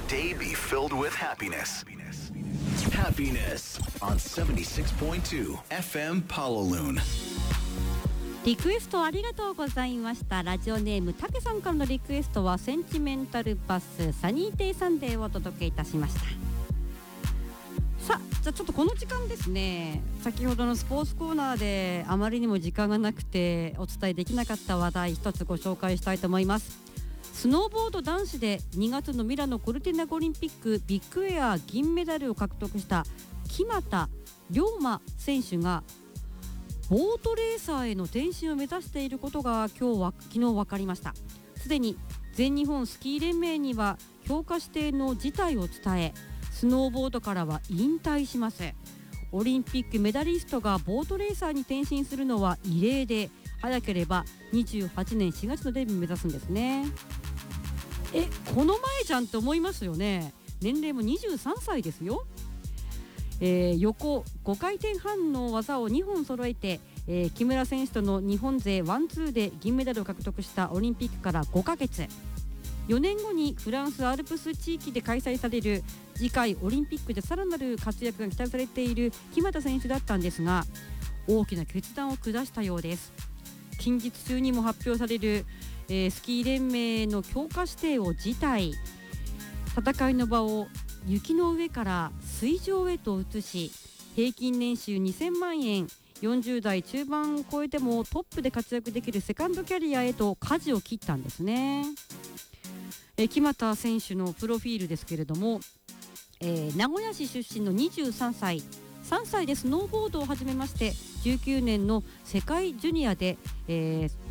day be filled with happiness. Happiness on 76.2 FM Palaloon。 リクエストありがとうございました。ラジオネームたけさんからのリクエストはセンチメンタルバスサニーデイサンデーをお届けいたしました。さあ、じゃあちょっとこの時間ですね、先ほどのスポーツコーナーであまりにも時間がなくてお伝えできなかった話題一つご紹介したいと思います。スノーボード男子で2月のミラノコルティナオリンピックビッグエア銀メダルを獲得した木俣龍馬選手がボートレーサーへの転身を目指していることが昨日分かりました。すでに全日本スキー連盟には強化指定の辞退を伝え、スノーボードからは引退します。オリンピックメダリストがボートレーサーに転身するのは異例で、早ければ28年4月のデビューを目指すんですね。この前じゃんって思いますよね。年齢も23歳ですよ。横5回転半の技を2本揃えて、木村選手との日本勢ワンツーで銀メダルを獲得したオリンピックから5ヶ月、4年後にフランスアルプス地域で開催される次回オリンピックでさらなる活躍が期待されている木俣選手だったんですが、大きな決断を下したようです。近日中にも発表される、スキー連盟の強化指定を辞退、戦いの場を雪の上から水上へと移し、平均年収2000万円、40代中盤を超えてもトップで活躍できるセカンドキャリアへと舵を切ったんですね。木俣選手のプロフィールですけれども、名古屋市出身の23歳、3歳でスノーボードを始めまして、19年の世界ジュニアで、